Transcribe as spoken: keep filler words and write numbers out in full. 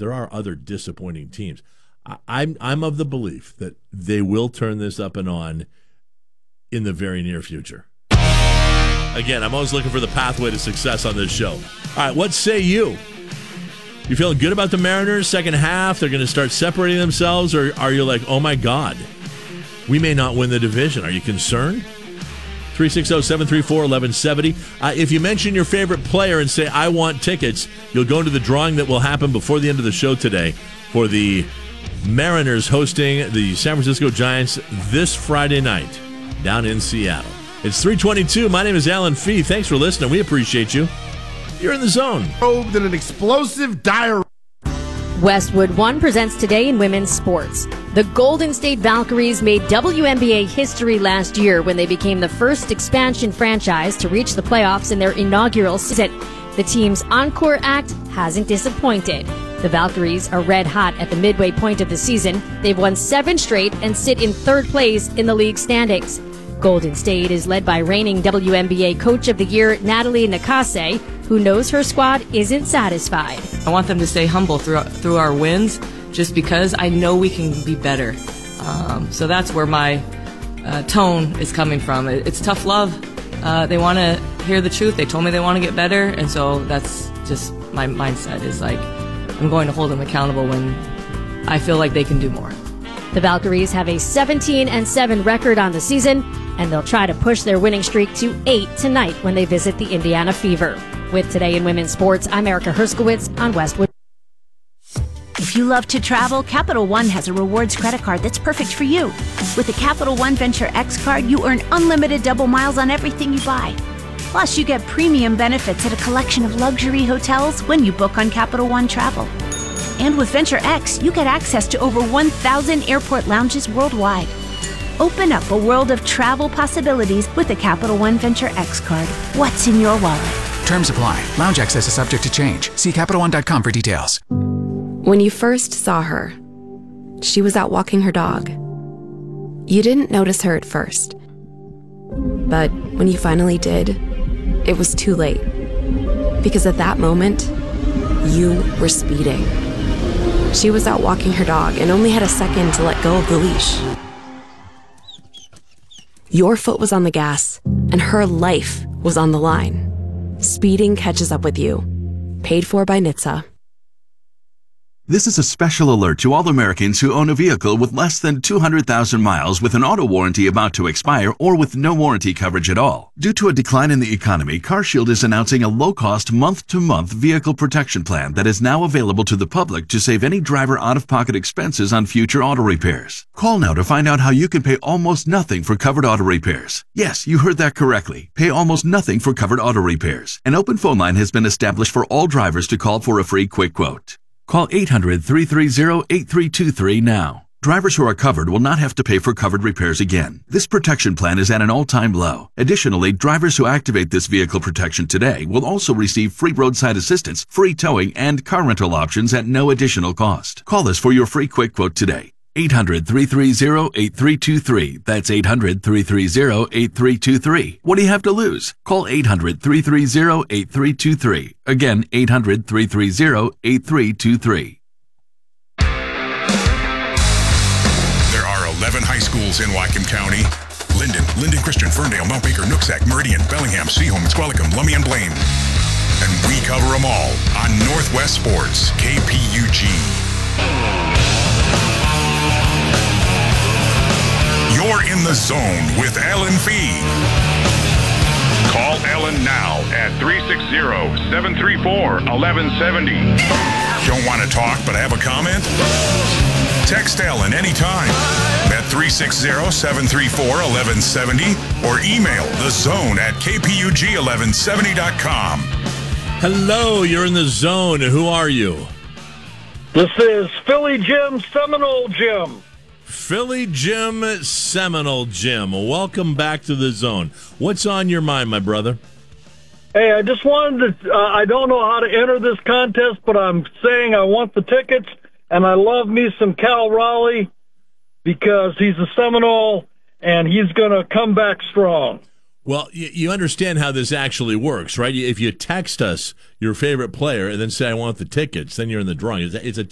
there are other disappointing teams. I, I'm I'm of the belief that they will turn this up and on in the very near future. Again, I'm always looking for the pathway to success on this show. All right, what say you? You feeling good about the Mariners? Second half, they're going to start separating themselves, or are you like, oh my God, we may not win the division? Are you concerned? three six zero, seven three four, one one seven zero. Uh, if you mention your favorite player and say, I want tickets, you'll go into the drawing that will happen before the end of the show today for the Mariners hosting the San Francisco Giants this Friday night down in Seattle. It's three twenty-two. My name is Alan Fee. Thanks for listening. We appreciate you. You're in the zone. Robed in an explosive diarrhea. Westwood One presents Today in Women's Sports. The Golden State Valkyries made W N B A history last year when they became the first expansion franchise to reach the playoffs in their inaugural season. The team's encore act hasn't disappointed. The Valkyries are red hot at the midway point of the season. They've won seven straight and sit in third place in the league standings. Golden State is led by reigning W N B A Coach of the Year Natalie Nakase, who knows her squad isn't satisfied. I want them to stay humble through through our wins, just because I know we can be better. Um, so that's where my uh, tone is coming from. It, it's tough love. Uh, they want to hear the truth. They told me they want to get better, and so that's just my mindset is like, I'm going to hold them accountable when I feel like they can do more. The Valkyries have a seventeen and seven record on the season, and they'll try to push their winning streak to eight tonight when they visit the Indiana Fever. With Today in Women's Sports, I'm Erica Herskowitz on Westwood. If you love to travel, Capital One has a rewards credit card that's perfect for you. With the Capital One Venture X card, you earn unlimited double miles on everything you buy. Plus, you get premium benefits at a collection of luxury hotels when you book on Capital One Travel. And with Venture X, you get access to over one thousand airport lounges worldwide. Open up a world of travel possibilities with the Capital One Venture X card. What's in your wallet? Terms apply. Lounge access is subject to change. See Capital One dot com for details. When you first saw her, she was out walking her dog. You didn't notice her at first. But when you finally did, it was too late. Because at that moment, you were speeding. She was out walking her dog and only had a second to let go of the leash. Your foot was on the gas, and her life was on the line. Speeding catches up with you. Paid for by N H T S A. This is a special alert to all Americans who own a vehicle with less than two hundred thousand miles with an auto warranty about to expire or with no warranty coverage at all. Due to a decline in the economy, CarShield is announcing a low-cost month-to-month vehicle protection plan that is now available to the public to save any driver out-of-pocket expenses on future auto repairs. Call now to find out how you can pay almost nothing for covered auto repairs. Yes, you heard that correctly. Pay almost nothing for covered auto repairs. An open phone line has been established for all drivers to call for a free quick quote. Call eight hundred, three three zero, eight three two three now. Drivers who are covered will not have to pay for covered repairs again. This protection plan is at an all-time low. Additionally, drivers who activate this vehicle protection today will also receive free roadside assistance, free towing, and car rental options at no additional cost. Call us for your free quick quote today. eight hundred, three three zero, eight three two three. That's eight hundred, three three zero, eight three two three. What do you have to lose? Call eight hundred, three three zero, eight three two three. Again, eight hundred, three three zero, eight three two three. There are eleven high schools in Whatcom County. Linden, Linden Christian, Ferndale, Mount Baker, Nooksack, Meridian, Bellingham, Seaholm, Squalicum, Lummi, and Blaine. And we cover them all on Northwest Sports, K P U G. You're in the zone with Alan Fee. Call Alan now at three six zero, seven three four, one one seven zero. Don't want to talk but have a comment? Text Alan anytime at three six zero, seven three four, one one seven zero or email the zone at k p u g eleven seventy dot com. Hello, you're in the zone. Who are you? This is Philly Jim, Seminole Jim. Philly Jim, Seminole Jim. Welcome back to the zone. What's on your mind, my brother? Hey, I just wanted to, uh, I don't know how to enter this contest, but I'm saying I want the tickets, and I love me some Cal Raleigh because he's a Seminole, and he's going to come back strong. Well, you, you understand how this actually works, right? If you text us your favorite player and then say, I want the tickets, then you're in the drawing. It's a